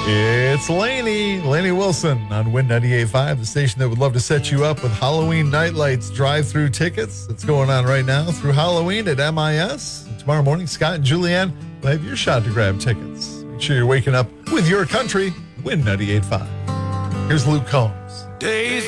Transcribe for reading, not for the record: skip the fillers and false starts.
It's Laney Wilson on Win 98.5, the station that would love to set you up with Halloween Night Lights drive-through tickets. That's going on right now through Halloween at MIS. And tomorrow morning, Scott and Julianne will have your shot to grab tickets. Make sure you're waking up with your country. Win 98.5. Here's Luke Combs. Days